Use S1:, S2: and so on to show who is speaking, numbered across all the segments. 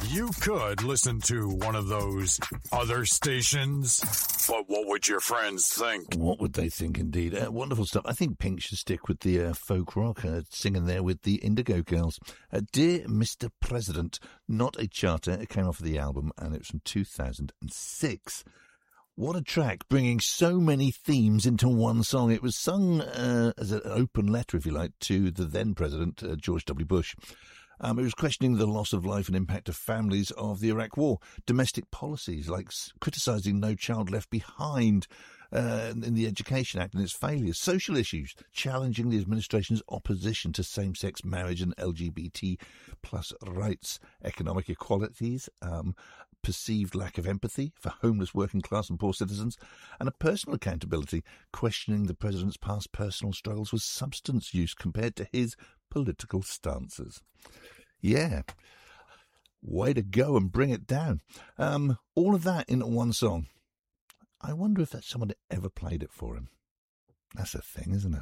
S1: You could listen to one of those other stations, but what would your friends think?
S2: What would they think, indeed? Wonderful stuff. I think Pink should stick with the folk rock, singing there with the Indigo Girls. Dear Mr. President, not a charter. It came off of the album, and it was from 2006. What a track, bringing so many themes into one song. It was sung as an open letter, if you like, to the then President, George W. Bush. It was questioning the loss of life and impact of families of the Iraq War, domestic policies like criticising No Child Left Behind in the Education Act and its failures, social issues, challenging the administration's opposition to same-sex marriage and LGBT plus rights, economic equalities, perceived lack of empathy for homeless working class and poor citizens, and a personal accountability, questioning the president's past personal struggles with substance use compared to his political stances. Yeah, way to go and bring it down. All of that in one song. I wonder if that someone ever played it for him. That's a thing, isn't it?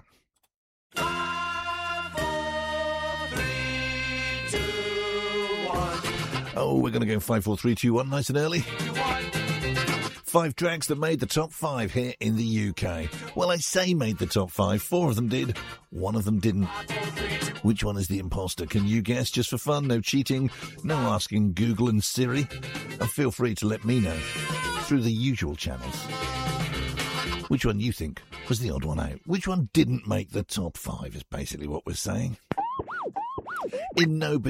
S3: 5, 4, 3, 2, 1.
S2: Oh, we're going to go 5, 4, 3, 2, 1, nice and early. 5 tracks that made the top 5 here in the UK. Well, I say made the top 5. 4 of them did. 1 of them didn't. Which one is the imposter? Can you guess? Just for fun, no cheating, no asking Google and Siri. And feel free to let me know through the usual channels which one you think was the odd one out. Which one didn't make the top 5 is basically what we're saying. In no particular